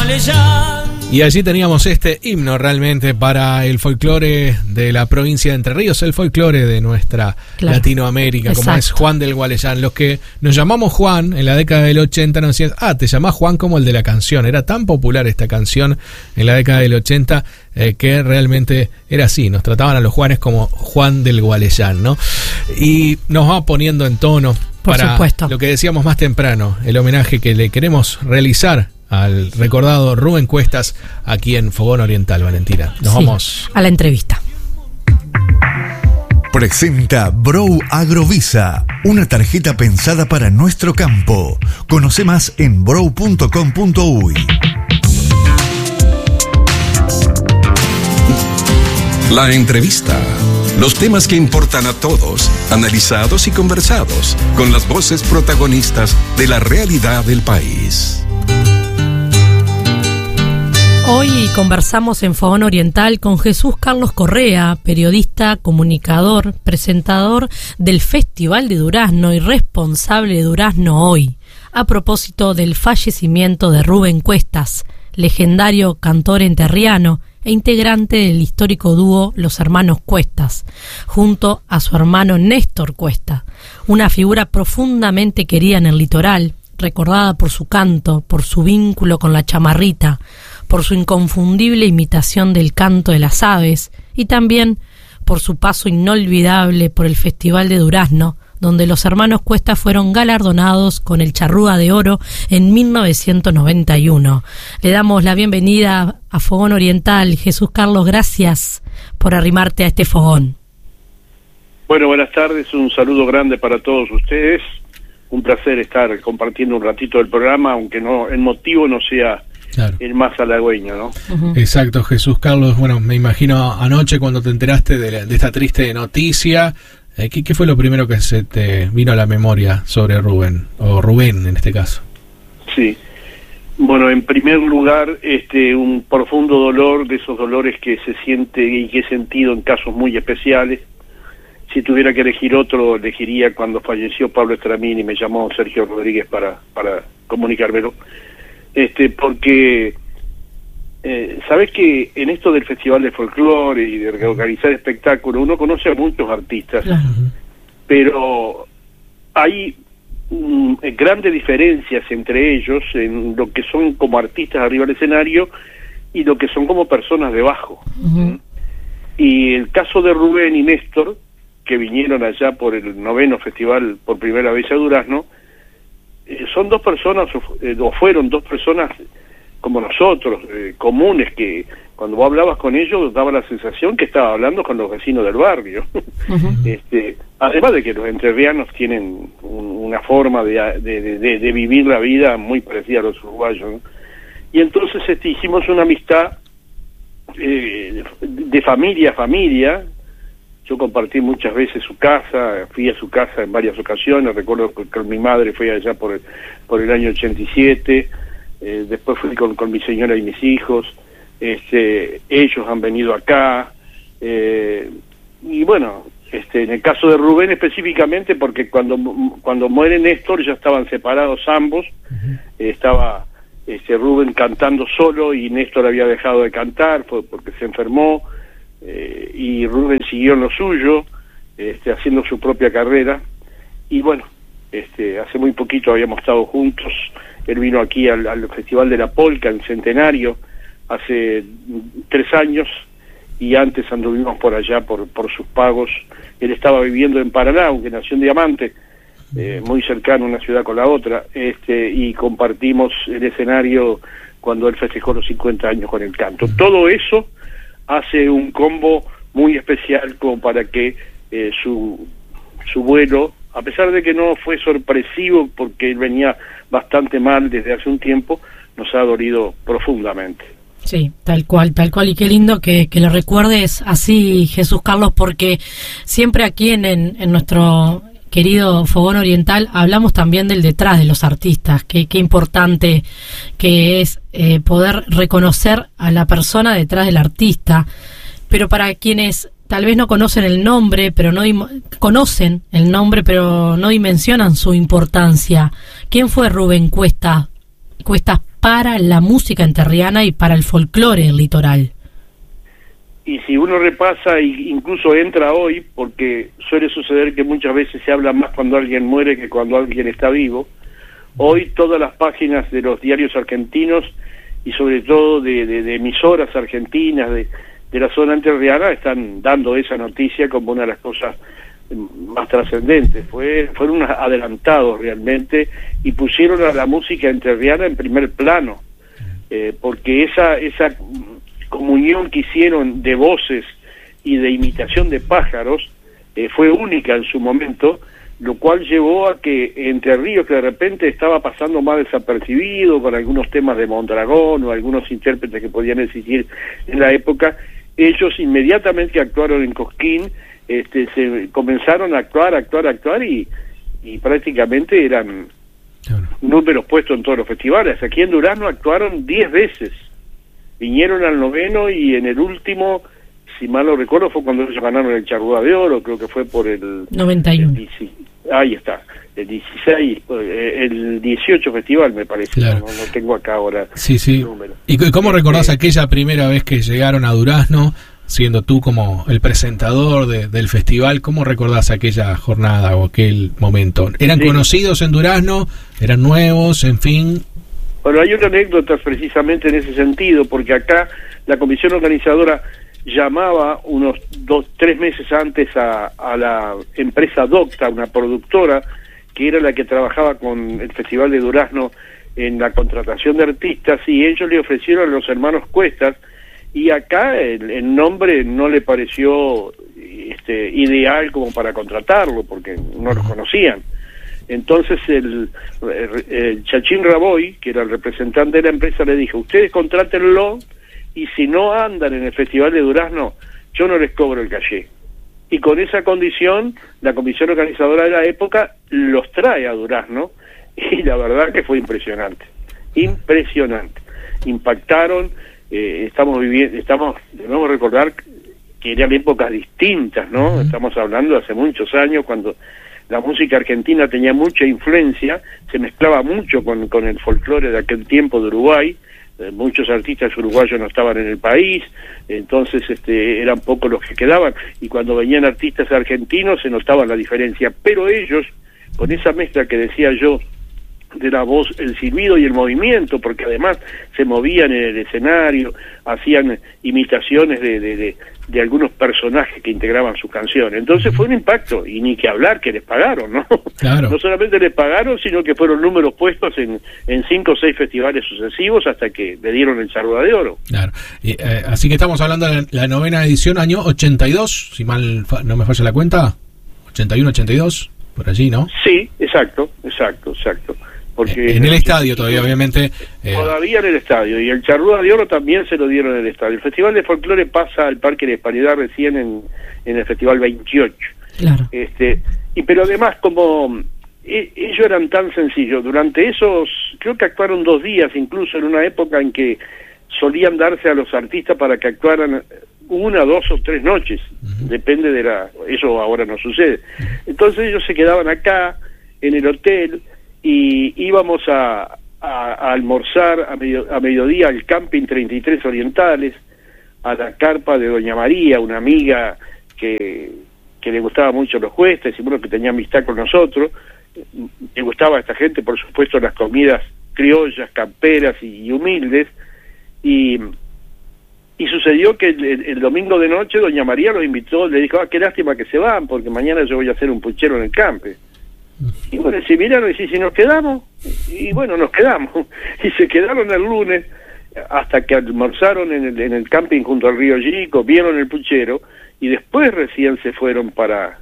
Gualeyán. Y allí teníamos este himno realmente para el folclore de la provincia de Entre Ríos, el folclore de nuestra Latinoamérica, como es Juan del Gualeyán. Los que nos llamamos Juan en la década del 80 nos decían, te llamás Juan como el de la canción. Era tan popular esta canción en la década del 80 que realmente era así. Nos trataban a los Juanes como Juan del Gualeyán, ¿no? Y nos va poniendo en tono para lo que decíamos más temprano, el homenaje que le queremos realizar al recordado Rubén Cuestas aquí en Fogón Oriental. Valentina, nos vamos a la entrevista. Presenta Brow Agrovisa, una tarjeta pensada para nuestro campo. Conoce más en brow.com.uy. La entrevista. Los temas que importan a todos, analizados y conversados, con las voces protagonistas de la realidad del país. Hoy conversamos en Fogón Oriental con Jesús Carlos Correa, periodista, comunicador, presentador del Festival de Durazno y responsable de Durazno Hoy, a propósito del fallecimiento de Rubén Cuestas, legendario cantor enterriano e integrante del histórico dúo Los Hermanos Cuestas, junto a su hermano Néstor Cuesta, una figura profundamente querida en el litoral, recordada por su canto, por su vínculo con la chamarrita, por su inconfundible imitación del canto de las aves y también por su paso inolvidable por el Festival de Durazno, donde los hermanos Cuesta fueron galardonados con el Charrúa de Oro en 1991. Le damos la bienvenida a Fogón Oriental. Jesús Carlos, gracias por arrimarte a este fogón. Bueno, buenas tardes, un saludo grande para todos ustedes. Un placer estar compartiendo un ratito del programa, aunque no el motivo no sea el más halagüeño, ¿no? Exacto, Jesús Carlos. Bueno, me imagino anoche cuando te enteraste de esta triste noticia, ¿qué fue lo primero que se te vino a la memoria sobre Rubén, o Rubén en este caso? Sí, bueno, en primer lugar, un profundo dolor, de esos dolores que se siente y que he sentido en casos muy especiales. Si tuviera que elegir otro, elegiría cuando falleció Pablo Estramini y me llamó Sergio Rodríguez para comunicármelo. Porque sabes que en esto del Festival de Folclore y de organizar espectáculos, uno conoce a muchos artistas, pero hay grandes diferencias entre ellos en lo que son como artistas arriba del escenario y lo que son como personas debajo. Y el caso de Rubén y Néstor, que vinieron allá por el 9º festival por primera vez a Durazno, son dos personas, o fueron dos personas como nosotros, comunes, que cuando vos hablabas con ellos daba la sensación que estaba hablando con los vecinos del barrio. Además de que los entrerrianos tienen una forma de vivir la vida muy parecida a los uruguayos, ¿no? Y entonces hicimos una amistad de familia a familia. Yo compartí muchas veces su casa, fui a su casa en varias ocasiones. Recuerdo que con mi madre fui allá por el año 87, después fui con mi señora y mis hijos. Ellos han venido acá, y bueno, en el caso de Rubén específicamente, porque cuando muere Néstor ya estaban separados ambos. Estaba Rubén cantando solo y Néstor había dejado de cantar porque se enfermó. Y Rubén siguió en lo suyo, haciendo su propia carrera. Y bueno, hace muy poquito habíamos estado juntos. Él vino aquí al Festival de la Polca en Centenario hace 3 años, y antes anduvimos por allá por sus pagos. Él estaba viviendo en Paraná, aunque nació en Diamante, muy cercano una ciudad con la otra, y compartimos el escenario cuando él festejó los 50 años con el canto. Todo eso hace un combo muy especial como para que su vuelo, a pesar de que no fue sorpresivo porque él venía bastante mal desde hace un tiempo, nos ha dolido profundamente. Sí, tal cual, y qué lindo que lo recuerdes así, Jesús Carlos, porque siempre aquí en nuestro querido Fogón Oriental hablamos también del detrás de los artistas, qué importante que es poder reconocer a la persona detrás del artista. Pero para quienes tal vez no conocen el nombre, pero conocen el nombre, pero no dimensionan su importancia, ¿quién fue Rubén Cuestas para la música entrerriana y para el folclore del litoral. Y si uno repasa, incluso entra hoy, porque suele suceder que muchas veces se habla más cuando alguien muere que cuando alguien está vivo, hoy todas las páginas de los diarios argentinos y sobre todo de emisoras argentinas de la zona entrerriana están dando esa noticia como una de las cosas más trascendentes. Fueron adelantados realmente y pusieron a la música entrerriana en primer plano, porque esa comunión que hicieron de voces y de imitación de pájaros fue única en su momento, lo cual llevó a que Entre Ríos, que de repente estaba pasando más desapercibido con algunos temas de Mondragón o algunos intérpretes que podían existir en la época, ellos inmediatamente actuaron en Cosquín, se comenzaron a actuar y prácticamente eran números puestos en todos los festivales. Aquí en Durazno actuaron 10 veces, vinieron al 9º y en el último, si mal no recuerdo, fue cuando ellos ganaron el Charrúa de Oro, creo que fue por el 91. Ahí está, el 16, el 18 festival me parece, claro. no tengo acá ahora el número. ¿Y cómo recordás aquella primera vez que llegaron a Durazno, siendo tú como el presentador del festival? ¿Cómo recordás aquella jornada o aquel momento? ¿Eran conocidos en Durazno? ¿Eran nuevos? En fin. Bueno, hay una anécdota precisamente en ese sentido, porque acá la comisión organizadora llamaba unos 2-3 meses antes a la empresa Docta, una productora que era la que trabajaba con el Festival de Durazno en la contratación de artistas, y ellos le ofrecieron a los hermanos Cuestas, y acá el nombre no le pareció ideal como para contratarlo, porque no los conocían. Entonces el Chachín Raboy, que era el representante de la empresa, le dijo: ustedes contrátenlo, y si no andan en el Festival de Durazno, yo no les cobro el caché. Y con esa condición, la comisión organizadora de la época los trae a Durazno, y la verdad que fue impresionante. Impactaron. Debemos recordar que eran épocas distintas, ¿no? Estamos hablando de hace muchos años, cuando la música argentina tenía mucha influencia, se mezclaba mucho con el folclore de aquel tiempo de Uruguay. Muchos artistas uruguayos no estaban en el país, entonces eran pocos los que quedaban, y cuando venían artistas argentinos se notaba la diferencia, pero ellos, con esa mezcla que decía yo, de la voz, el silbido y el movimiento, porque además se movían en el escenario, hacían imitaciones de algunos personajes que integraban sus canciones. Entonces fue un impacto, y ni que hablar que les pagaron, ¿no? Claro. No solamente les pagaron, sino que fueron números puestos en 5 o 6 festivales sucesivos hasta que le dieron el Charrúa de Oro. Claro. Así que estamos hablando de la 9ª edición, año 82, si mal no me falla la cuenta, 81, 82, por allí, ¿no? Sí, exacto. Porque en el estadio todavía, obviamente. Todavía en el estadio, y el Charrúa de Oro también se lo dieron en el estadio. El Festival de Folclore pasa al Parque de la Hispanidad recién en el Festival 28. Claro. Pero además, como ellos eran tan sencillos, durante esos, creo que actuaron 2 días, incluso en una época en que solían darse a los artistas para que actuaran 1, 2 o 3 noches, depende eso ahora no sucede. Entonces ellos se quedaban acá, en el hotel, y íbamos a almorzar a mediodía al Camping 33 Orientales, a la carpa de Doña María, una amiga que le gustaba mucho los Cuestas, y bueno, que tenía amistad con nosotros. Le gustaba a esta gente, por supuesto, las comidas criollas, camperas y humildes, y sucedió que el domingo de noche Doña María los invitó, le dijo: qué lástima que se van, porque mañana yo voy a hacer un puchero en el campe. Y bueno, se miraron y si nos quedamos, y bueno, nos quedamos, y se quedaron el lunes hasta que almorzaron en el camping junto al río Yico, vieron el puchero, y después recién se fueron para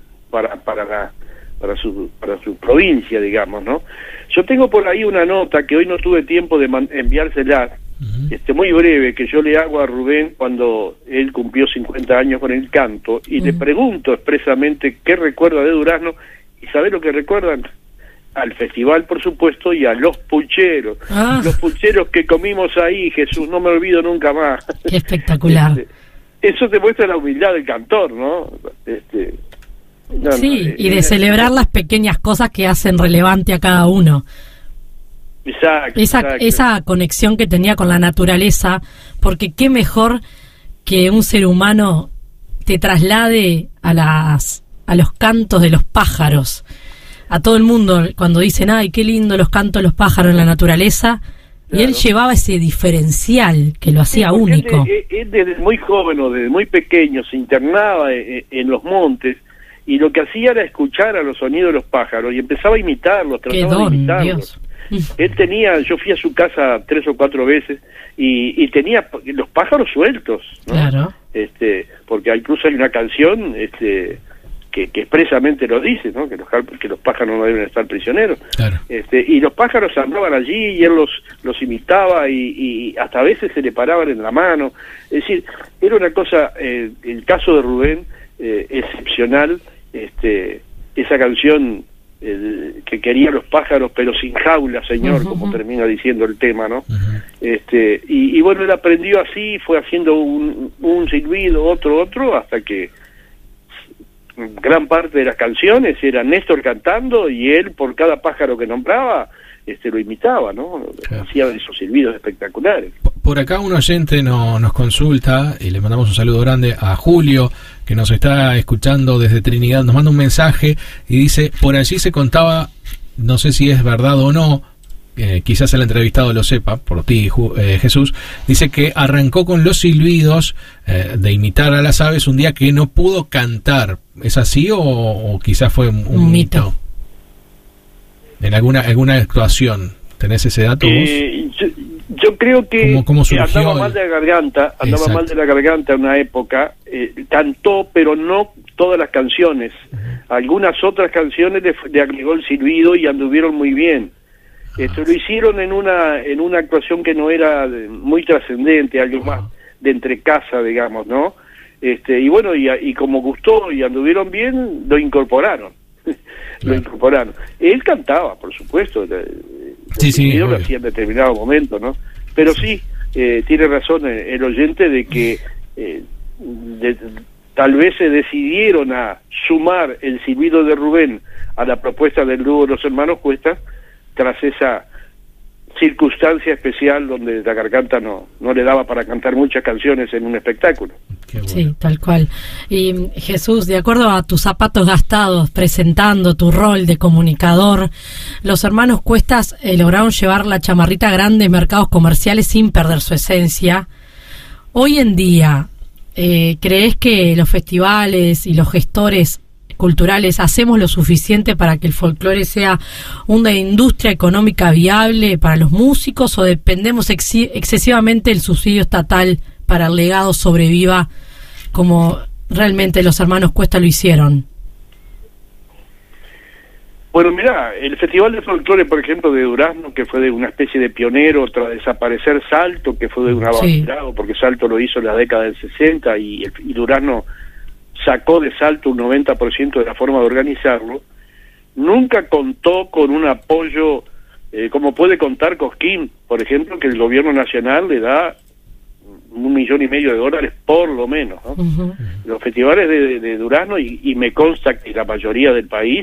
su provincia, digamos, ¿no? Yo tengo por ahí una nota que hoy no tuve tiempo de enviársela, muy breve, que yo le hago a Rubén cuando él cumplió 50 años con el canto, y le pregunto expresamente qué recuerda de Durazno. ¿Y sabés lo que recuerdan? Al festival, por supuesto, y a los pucheros. Los pucheros que comimos ahí, Jesús, no me olvido nunca más. Qué espectacular. Eso te muestra la humildad del cantor, ¿no? Y de celebrar las pequeñas cosas que hacen relevante a cada uno. Exacto, esa conexión que tenía con la naturaleza, porque qué mejor que un ser humano te traslade a los cantos de los pájaros. A todo el mundo cuando dicen, ay, qué lindo los cantos de los pájaros en la naturaleza, claro. Y él llevaba ese diferencial que lo hacía único. Él desde muy joven o desde muy pequeño se internaba en los montes, y lo que hacía era escuchar a los sonidos de los pájaros y empezaba a imitarlos, trataba de imitarlos. Dios. Yo fui a su casa 3 o 4 veces y tenía los pájaros sueltos, ¿no? Claro. Porque incluso hay una canción que expresamente lo dice, ¿no? Que los pájaros no deben estar prisioneros. Claro. Y los pájaros andaban allí y él los imitaba y hasta a veces se le paraban en la mano. Es decir, era una cosa, el caso de Rubén, excepcional. Esa canción que quería los pájaros pero sin jaula, señor, como termina diciendo el tema, ¿no? Y bueno, él aprendió así, fue haciendo un silbido, otro, hasta que gran parte de las canciones era Néstor cantando y él por cada pájaro que nombraba lo imitaba, ¿no? Claro. Hacía esos silbidos espectaculares. Por acá un oyente nos consulta y le mandamos un saludo grande a Julio, que nos está escuchando desde Trinidad. Nos manda un mensaje y dice, por allí se contaba, no sé si es verdad o no, quizás el entrevistado lo sepa, por ti, Jesús, dice que arrancó con los silbidos de imitar a las aves un día que no pudo cantar. ¿Es así o quizás fue un mito? En alguna actuación. ¿Tenés ese dato vos? Yo creo que ¿Cómo andaba mal de la garganta en una época, cantó, pero no todas las canciones. Algunas otras canciones le agregó el silbido y anduvieron muy bien. Lo hicieron en una actuación que no era muy trascendente, algo más de entrecasa, digamos, ¿no? Y bueno, y como gustó y anduvieron bien, lo incorporaron. Lo incorporaron. Él cantaba, por supuesto, lo hacía en determinado momento, ¿no? Pero sí, tiene razón el oyente de que tal vez se decidieron a sumar el silbido de Rubén a la propuesta del dúo de los hermanos Cuesta, tras esa circunstancia especial donde la garganta no le daba para cantar muchas canciones en un espectáculo. Bueno. Sí, tal cual. Y Jesús, de acuerdo a tus zapatos gastados presentando tu rol de comunicador, los hermanos Cuestas lograron llevar la chamarrita grande en mercados comerciales sin perder su esencia. Hoy en día, ¿crees que los festivales y los gestores culturales hacemos lo suficiente para que el folclore sea una industria económica viable para los músicos, o dependemos excesivamente del subsidio estatal para el legado sobreviva como realmente los hermanos Cuesta lo hicieron? Bueno, mirá, el Festival de Folclore, por ejemplo, de Durazno, que fue de una especie de pionero tras desaparecer Salto, que fue de un abanderado, porque Salto lo hizo en la década del 60 y Durazno sacó de Salto un 90% de la forma de organizarlo. Nunca contó con un apoyo como puede contar Cosquín, por ejemplo, que el gobierno nacional le da $1,5 millones por lo menos, ¿no? Los festivales de Durazno, y me consta que la mayoría del país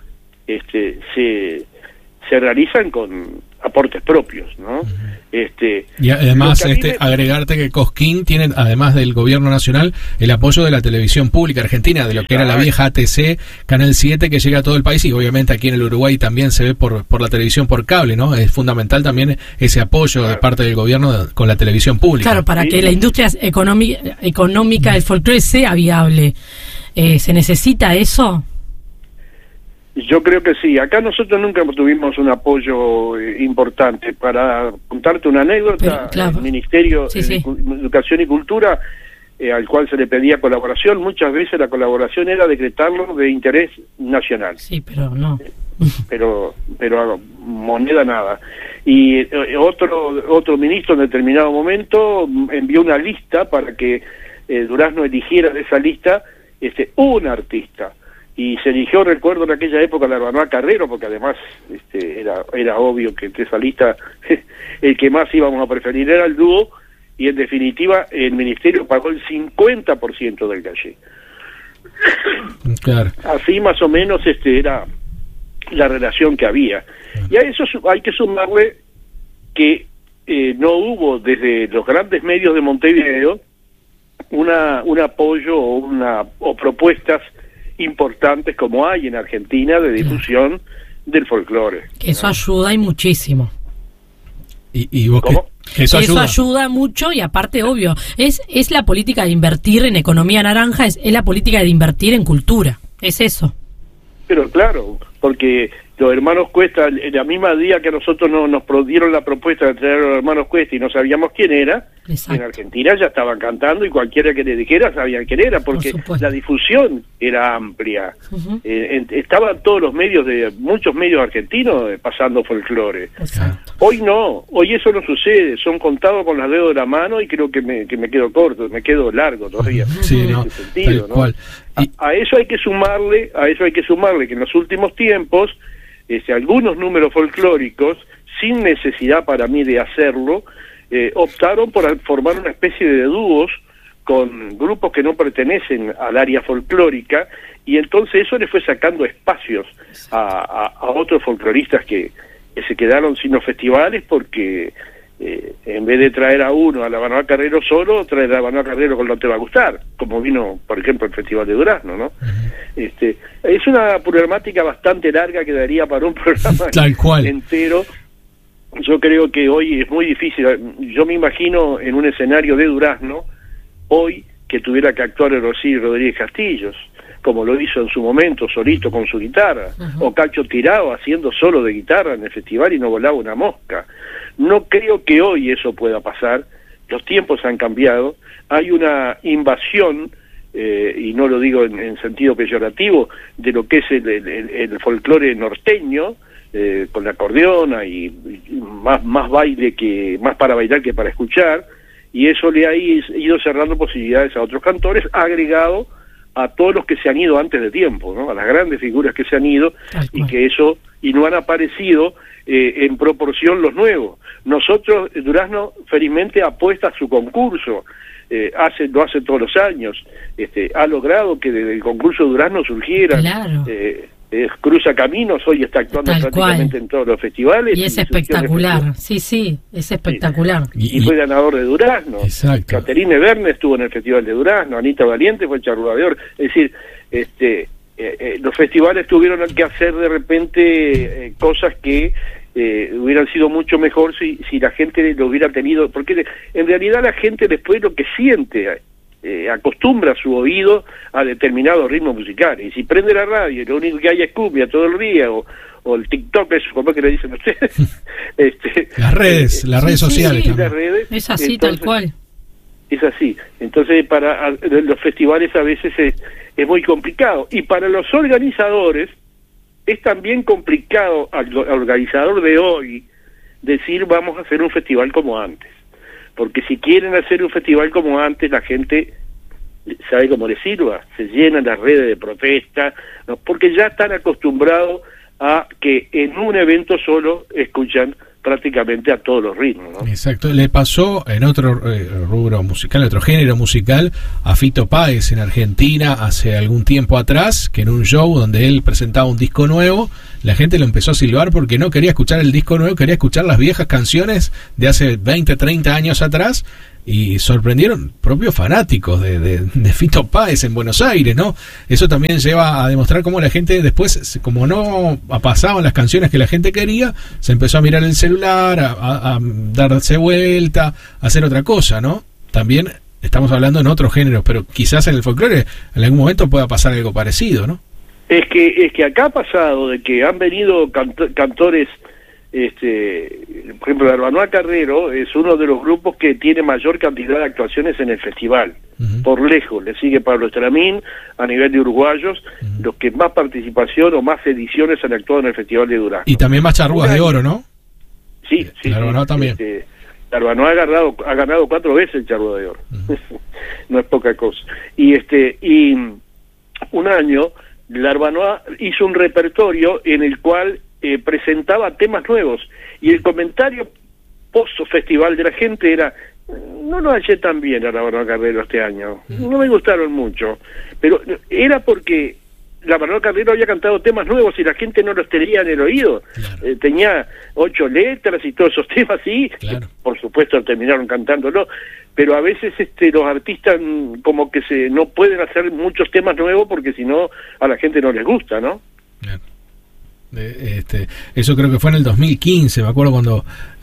se realizan con aportes propios, ¿no? Y además agregarte que Cosquín tiene, además del gobierno nacional, el apoyo de la televisión pública argentina, de lo que era la vieja ATC, Canal 7, que llega a todo el país, y obviamente aquí en el Uruguay también se ve por la televisión por cable, ¿no? Es fundamental también ese apoyo de parte del gobierno con la televisión pública. Claro, para que la industria económica del folclore sea viable. ¿Se necesita eso? Yo creo que sí. Acá nosotros nunca tuvimos un apoyo importante. Para contarte una anécdota, el Ministerio de Educación y Cultura, al cual se le pedía colaboración, muchas veces la colaboración era decretarlo de interés nacional. Sí, pero no. Pero moneda nada. Y otro ministro en determinado momento envió una lista para que Durazno eligiera de esa lista un artista. Y se eligió, recuerdo en aquella época, la Barbá Carrero, porque además era obvio que entre esa lista el que más íbamos a preferir era el dúo, y en definitiva el ministerio pagó el 50% del caché. Claro. Así más o menos era la relación que había. Y a eso hay que sumarle que no hubo desde los grandes medios de Montevideo un apoyo o propuestas importantes como hay en Argentina de difusión del folclore. Eso ayuda y muchísimo. ¿Y vos ¿Cómo? Eso ayuda mucho, y aparte, obvio, es la política de invertir en economía naranja, es la política de invertir en cultura, es eso. Pero claro, porque los hermanos Cuesta, en la misma día que nosotros nos dieron la propuesta de traer a los hermanos Cuesta y no sabíamos quién era, Exacto. En Argentina ya estaban cantando y cualquiera que le dijera sabían quién era, porque la difusión era amplia. Uh-huh. Estaban todos los medios, muchos medios argentinos pasando folclore. Exacto. Hoy no, hoy eso no sucede, son contados con los dedos de la mano y creo que me quedo corto, me quedo largo todavía. Sí, en no, ese sentido, tal cual. A eso hay que sumarle que en los últimos tiempos algunos números folclóricos, sin necesidad para mí de hacerlo, optaron por formar una especie de dúos con grupos que no pertenecen al área folclórica, y entonces eso le fue sacando espacios a otros folcloristas que se quedaron sin los festivales, porque en vez de traer a uno a la Banoa Carrero solo, traer a la Banoa Carrero con No Te Va a Gustar, como vino, por ejemplo, el Festival de Durazno, ¿no? Uh-huh. Es una problemática bastante larga que daría para un programa tal cual entero. Yo creo que hoy es muy difícil. Yo me imagino en un escenario de Durazno hoy que tuviera que actuar Rosy Rodríguez Castillos, como lo hizo en su momento solito con su guitarra, uh-huh. O Cacho Tirado haciendo solo de guitarra en el festival y no volaba una mosca. No creo que hoy eso pueda pasar. Los tiempos han cambiado, hay una invasión, y no lo digo en sentido peyorativo, de lo que es el folclore norteño, con la acordeona y más baile más para bailar que para escuchar, y eso le ha ido cerrando posibilidades a otros cantores, agregado a todos los que se han ido antes de tiempo, ¿no? A las grandes figuras que se han ido y no han aparecido en proporción los nuevos. Nosotros, Durazno, felizmente apuesta a su concurso, lo hace todos los años, ha logrado que desde el concurso de Durazno surgiera, claro. Cruza Caminos, hoy está actuando Tal prácticamente cual. En todos los festivales. Y es espectacular, sí, es espectacular. Y fue ganador de Durazno. Exacto. Caterine Verne estuvo en el Festival de Durazno, Anita Valiente fue el Charrúa de Oro. Es decir, los festivales tuvieron que hacer de repente cosas que hubieran sido mucho mejor si la gente lo hubiera tenido, porque en realidad la gente después lo que siente, acostumbra su oído a determinados ritmos musicales, y si prende la radio y lo único que hay es cumbia todo el día, o el TikTok, eso como que le dicen ustedes, las redes sociales sí, las redes, es así, entonces, tal cual. Es así. Entonces para los festivales a veces es muy complicado, y para los organizadores es también complicado al organizador de hoy decir vamos a hacer un festival como antes, porque si quieren hacer un festival como antes, la gente sabe cómo les sirva, se llenan las redes de protesta, ¿no? Porque ya están acostumbrados a que en un evento solo escuchan prácticamente a todos los ritmos, ¿no? Exacto, le pasó en otro rubro musical, otro género musical, a Fito Páez en Argentina hace algún tiempo atrás, que en un show donde él presentaba un disco nuevo, la gente lo empezó a silbar porque no quería escuchar el disco nuevo, quería escuchar las viejas canciones de hace 20, 30 años atrás, y sorprendieron propios fanáticos de Fito Páez en Buenos Aires, ¿no? Eso también lleva a demostrar cómo la gente después, como no pasaban las canciones que la gente quería, se empezó a mirar el celular, a darse vuelta, a hacer otra cosa, ¿no? También estamos hablando en otros géneros, pero quizás en el folclore en algún momento pueda pasar algo parecido, ¿no? Es que acá ha pasado de que han venido cantores, por ejemplo, la Banoa Carrero es uno de los grupos que tiene mayor cantidad de actuaciones en el festival, uh-huh. Por lejos, le sigue Pablo Estramín a nivel de uruguayos, uh-huh. Los que más participación o más ediciones han actuado en el Festival de Durazno. Y también más charrúas de oro, ¿no? Sí. La Banoa también. La Banoa ha ganado 4 veces el Charrúa de Oro, uh-huh. No es poca cosa. Y un año la Banoa hizo un repertorio en el cual presentaba temas nuevos, y el comentario post-festival de la gente era: no lo hallé tan bien a la Banoa Carrero este año, no me gustaron mucho, pero era porque la Manolo Carrero había cantado temas nuevos y la gente no los tenía en el oído. Claro. Tenía 8 letras y todos esos temas, sí, claro. Por supuesto terminaron cantándolo, pero a veces los artistas como que no pueden hacer muchos temas nuevos porque si no a la gente no les gusta, ¿no? Claro. Eso creo que fue en el 2015, me acuerdo cuando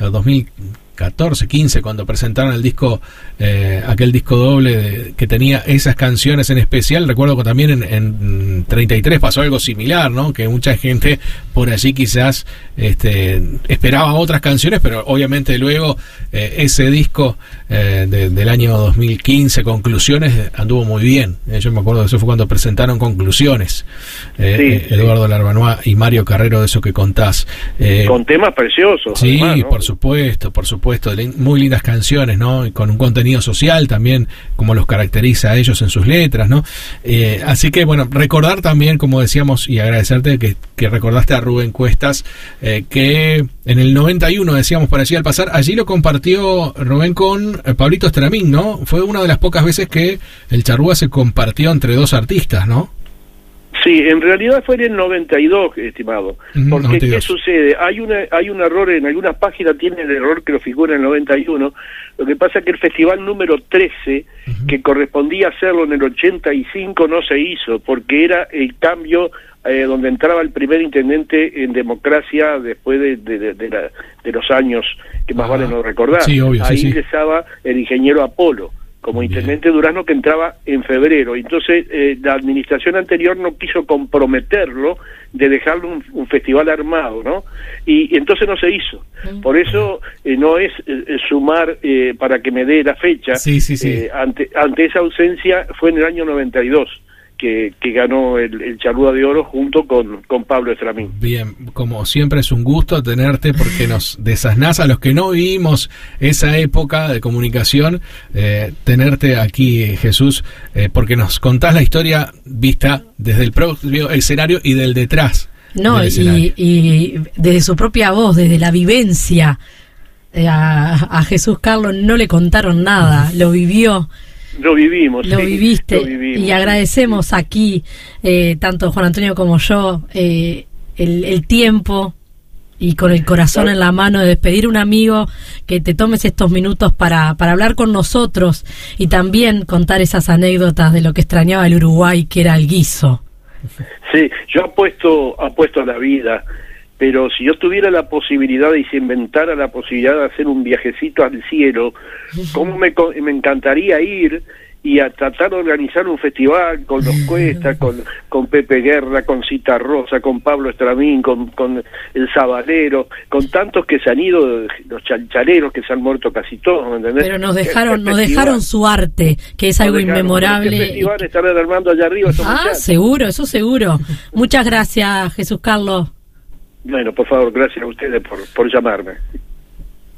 2014, 15, cuando presentaron el disco, aquel disco doble que tenía esas canciones en especial. Recuerdo que también en 33 pasó algo similar, ¿no? Que mucha gente por allí quizás esperaba otras canciones, pero obviamente luego ese disco del año 2015, Conclusiones, anduvo muy bien. Yo me acuerdo que eso fue cuando presentaron Conclusiones, Eduardo Larbanois y Mario Carrero, de eso que contás. Con temas preciosos. Sí, además, ¿no? por supuesto, muy lindas canciones, ¿no? Y con un contenido social también, como los caracteriza a ellos en sus letras, ¿no? Así que, bueno, recordar también, como decíamos, y agradecerte que recordaste a Rubén Cuestas, que en el 91, decíamos por allí al pasar, allí lo compartió Rubén con Pablito Estramín, ¿no? Fue una de las pocas veces que el Charrúa se compartió entre dos artistas, ¿no? Sí, en realidad fue en el 92, estimado. Porque 92. ¿Qué sucede? Hay un error, en algunas páginas tiene el error que lo figura en el 91. Lo que pasa es que el festival número 13, que correspondía hacerlo en el 85, no se hizo, porque era el cambio donde entraba el primer intendente en democracia después de los años que más vale no recordar. Sí, obvio, ahí sí. ingresaba el ingeniero Apolo como intendente Durazno, que entraba en febrero. Entonces la administración anterior no quiso comprometerlo de dejarlo un festival armado, ¿no? Y entonces no se hizo. Por eso no es sumar para que me dé la fecha. Sí. Ante esa ausencia fue en el año 92 que ganó el Charrúa de Oro junto con Pablo Estramín. Bien, como siempre es un gusto tenerte, porque nos desasnás a los que no vivimos esa época de comunicación, tenerte aquí, Jesús, porque nos contás la historia vista desde el propio escenario y del detrás. No, y desde su propia voz, desde la vivencia. A Jesús Carlos no le contaron nada, lo vivió. Lo vivimos. Lo viviste, y agradecemos aquí, tanto Juan Antonio como yo, el tiempo y con el corazón en la mano de despedir a un amigo, que te tomes estos minutos para hablar con nosotros y también contar esas anécdotas de lo que extrañaba el Uruguay, que era el guiso. Sí, yo apuesto a la vida. Pero si yo tuviera la posibilidad y se inventara la posibilidad de hacer un viajecito al cielo, ¿cómo me encantaría ir y a tratar de organizar un festival con los Cuesta, con Pepe Guerra, con Cita Rosa, con Pablo Estramín, con el Sabalero, con tantos que se han ido, los chalchaleros que se han muerto casi todos, ¿me entendés? Pero nos dejaron su arte, que es algo inmemorable. Este festival estarán armando allá arriba. Seguro, eso seguro. Muchas gracias, Jesús Carlos. Bueno, por favor, gracias a ustedes por llamarme.